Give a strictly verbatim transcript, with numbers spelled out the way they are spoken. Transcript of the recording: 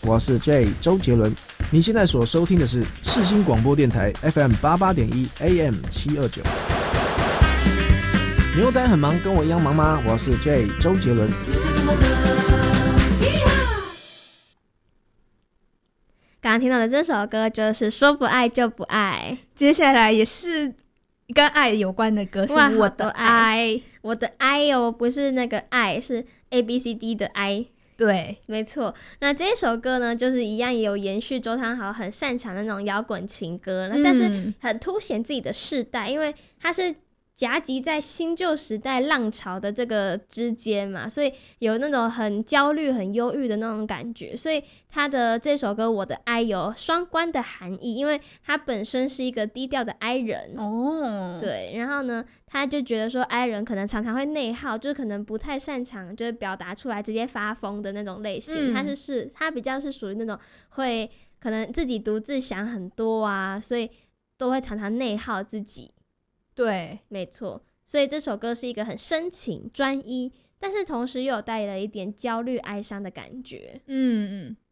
我是 J 周杰伦。你现在所收听的是世新广播电台 F M 八八点一 A M 七二九。牛仔很忙，跟我一样忙吗？我是 J 周杰伦。 刚刚听到的这首歌就是说不爱就不爱， 接下来也是跟爱有关的歌，是我的爱。 我的爱哦，不是那个爱，是 A B C D 的 I。 对， 没错。那这一首歌呢，就是一样也有延续周汤豪很擅长的那种摇滚情歌，嗯，但是很凸显自己的世代，因为他是夹击在新旧时代浪潮的这个之间嘛，所以有那种很焦虑很忧郁的那种感觉，所以他的这首歌我的 I 有双关的含义，因为他本身是一个低调的 I 人哦，对，然后呢他就觉得说 I 人可能常常会内耗，就是可能不太擅长就是表达出来直接发疯的那种类型，嗯，他是是他比较是属于那种会可能自己独自想很多啊，所以都会常常内耗自己。 对， 没错，所以这首歌是一个很深情专一，但是同时又有带了一点焦虑哀伤的感觉。 嗯嗯，